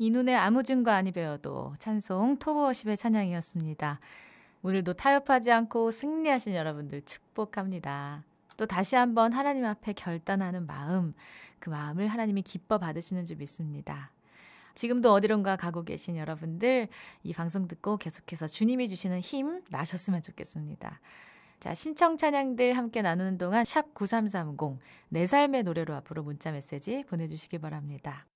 이눈에 아무 증거 아니 배워도 찬송 토브워십의 찬양이었습니다. 오늘도 타협하지 않고 승리하신 여러분들 축복합니다. 또 다시 한번 하나님 앞에 결단하는 마음, 그 마음을 하나님이 기뻐 받으시는 줄 믿습니다. 지금도 어디론가 가고 계신 여러분들 이 방송 듣고 계속해서 주님이 주시는 힘 나셨으면 좋겠습니다. 자, 신청 찬양들 함께 나누는 동안 샵 9330 내 삶의 노래로 앞으로 문자 메시지 보내주시기 바랍니다.